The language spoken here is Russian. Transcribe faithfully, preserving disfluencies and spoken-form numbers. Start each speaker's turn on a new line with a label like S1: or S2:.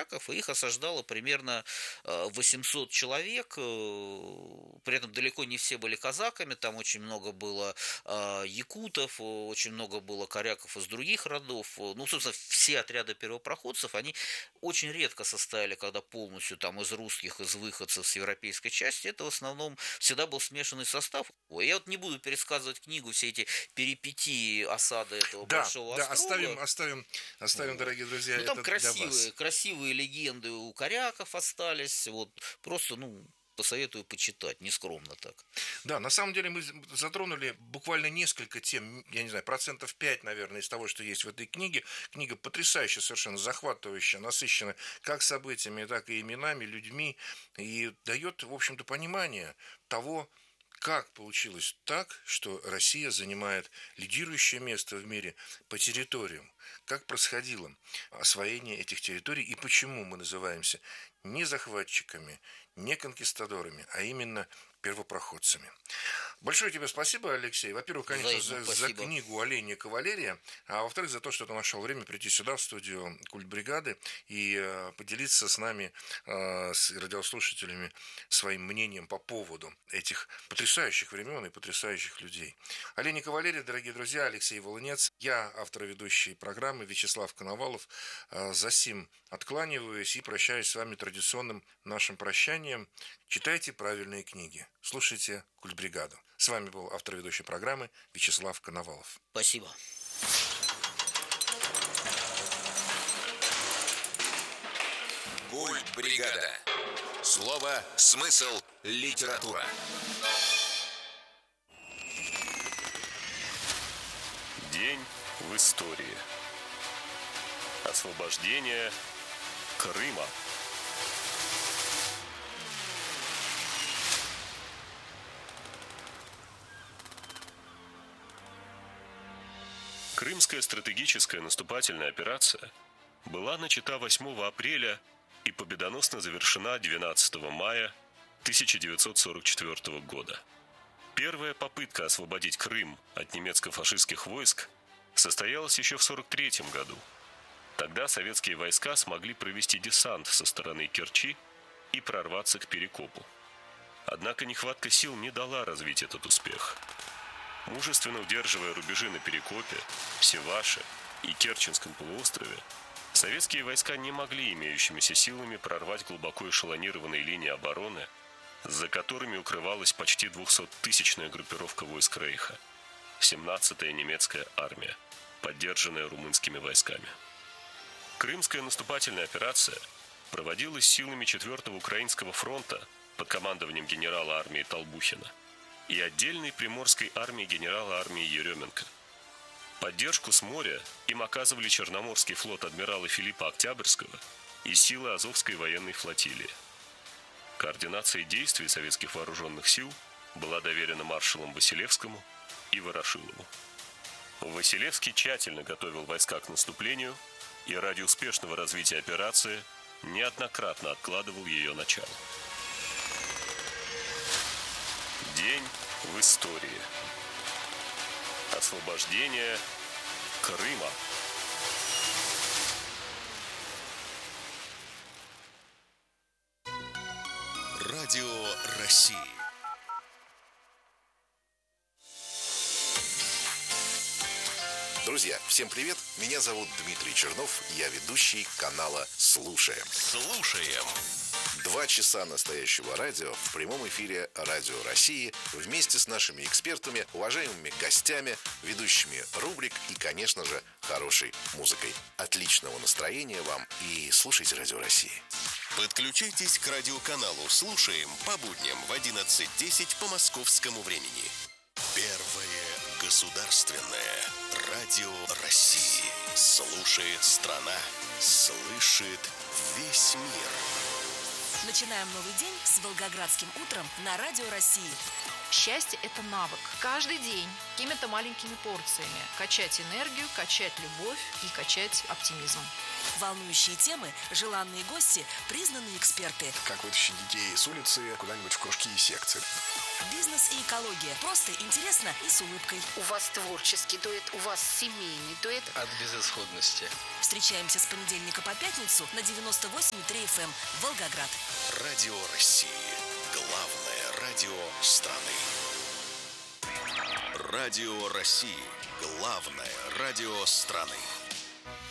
S1: коряков, и их осаждало примерно восемьсот человек, при этом далеко не все были казаками, там очень много было якутов, очень много было коряков из других родов, ну, собственно, все отряды первопроходцев, они очень редко состояли, когда полностью там из русских, из выходцев с европейской части, это в основном всегда был смешанный состав. Я вот не буду пересказывать книгу, все эти перипетии осады этого
S2: Да,
S1: большого
S2: да,
S1: острова.
S2: оставим, оставим, оставим,
S1: Вот.
S2: Дорогие друзья,
S1: Ну, там
S2: это для
S1: красивые,
S2: вас.
S1: красивые легенды у коряков остались, вот, просто, ну, посоветую почитать, нескромно так.
S2: Да, на самом деле мы затронули буквально несколько тем, я не знаю, процентов пять, наверное, из того, что есть в этой книге. Книга потрясающая, совершенно захватывающая, насыщена как событиями, так и именами, людьми, и дает, в общем-то, понимание того, как получилось так, что Россия занимает лидирующее место в мире по территориям, как происходило освоение этих территорий и почему мы называемся не захватчиками, не конкистадорами, а именно первопроходцами. Большое тебе спасибо, Алексей. Во-первых, конечно, за, за книгу «Олень и кавалерия», а во-вторых, за то, что ты нашел время прийти сюда, в студию «Культбригады», и э, поделиться с нами, э, с радиослушателями, своим мнением по поводу этих потрясающих времен и потрясающих людей. «Олень и кавалерия», дорогие друзья, Алексей Волынец, я, автор и ведущий программы Вячеслав Коновалов, э, за сим откланиваюсь и прощаюсь с вами традиционным нашим прощанием. Читайте правильные книги, слушайте «Культбригаду». С вами был автор и ведущий программы Вячеслав Коновалов.
S1: Спасибо.
S3: Культбригада. Слово, смысл, литература.
S4: День в истории. Освобождение Крыма. Крымская стратегическая наступательная операция была начата восьмого апреля и победоносно завершена двенадцатого мая тысяча девятьсот сорок четвёртого года. Первая попытка освободить Крым от немецко-фашистских войск состоялась еще в сорок третьем году. Тогда советские войска смогли провести десант со стороны Керчи и прорваться к Перекопу. Однако нехватка сил не дала развить этот успех. Мужественно удерживая рубежи на Перекопе, Севаше и Керченском полуострове, советские войска не могли имеющимися силами прорвать глубоко эшелонированные линии обороны, за которыми укрывалась почти двухсоттысячная группировка войск Рейха, семнадцатая немецкая армия, поддержанная румынскими войсками. Крымская наступательная операция проводилась силами четвёртого Украинского фронта под командованием генерала армии Толбухина и отдельной приморской армии генерала армии Еременко. Поддержку с моря им оказывали Черноморский флот адмирала Филиппа Октябрьского и силы Азовской военной флотилии. Координация действий советских вооруженных сил была доверена маршалам Василевскому и Ворошилову. Василевский тщательно готовил войска к наступлению и ради успешного развития операции неоднократно откладывал ее начало. День в истории. Освобождение Крыма.
S3: Радио России. Друзья, всем привет! Меня зовут Дмитрий Чернов, я ведущий канала «Слушаем». Слушаем. Два часа настоящего радио в прямом эфире Радио России вместе с нашими экспертами, уважаемыми гостями, ведущими рубрик и, конечно же, хорошей музыкой. Отличного настроения вам и слушайте Радио России. Подключайтесь к радиоканалу «Слушаем» по будням в одиннадцать десять по московскому времени. Первое государственное радио России. Слушает страна, слышит весь мир.
S5: Начинаем новый день с Волгоградским утром на Радио России. Счастье – это навык. Каждый день какими-то маленькими порциями качать энергию, качать любовь и качать оптимизм.
S6: Волнующие темы, желанные гости, признанные эксперты.
S7: Как вытащить детей с улицы куда-нибудь в кружки и секции.
S6: Бизнес и экология. Просто интересно и с улыбкой.
S8: У вас творческий дуэт, у вас семейный дуэт.
S9: От безысходности.
S6: Встречаемся с понедельника по пятницу на девяносто восемь и три эф эм Волгоград.
S3: Радио России. Главное радио страны. Радио России. Главное радио страны.